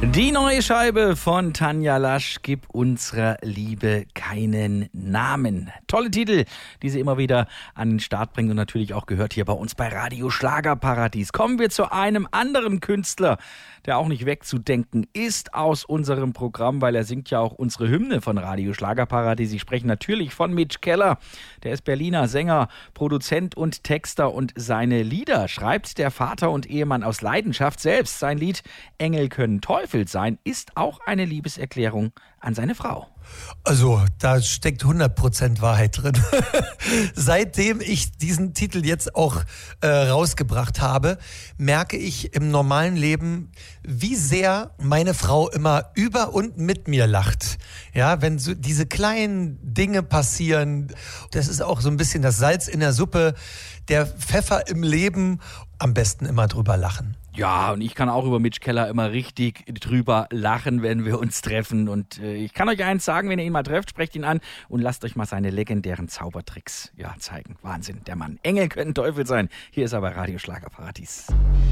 Die neue Scheibe von Tanja Lasch, Gib unserer Liebe keinen Namen. Tolle Titel, die sie immer wieder an den Start bringt und natürlich auch gehört hier bei uns bei Radio Schlagerparadies. Kommen wir zu einem anderen Künstler, der auch nicht wegzudenken ist aus unserem Programm, weil er singt ja auch unsere Hymne von Radio Schlagerparadies. Ich spreche natürlich von Mitch Keller. Der ist Berliner Sänger, Produzent und Texter und seine Lieder schreibt der Vater und Ehemann aus Leidenschaft selbst. Sein Lied Engel können Teufel sein ist auch eine Liebeserklärung an seine Frau. Also, da steckt 100% Wahrheit drin. Seitdem ich diesen Titel jetzt auch rausgebracht habe, merke ich im normalen Leben, wie sehr meine Frau immer über und mit mir lacht. Ja, wenn so diese kleinen Dinge passieren, das ist auch so ein bisschen das Salz in der Suppe, der Pfeffer im Leben, am besten immer drüber lachen. Ja, und ich kann auch über Mitch Keller immer richtig drüber lachen, wenn wir uns treffen. Und ich kann euch eins sagen, wenn ihr ihn mal trefft, sprecht ihn an und lasst euch mal seine legendären Zaubertricks zeigen. Wahnsinn, der Mann. Engel können Teufel sein. Hier ist aber Radio Schlagerparadies.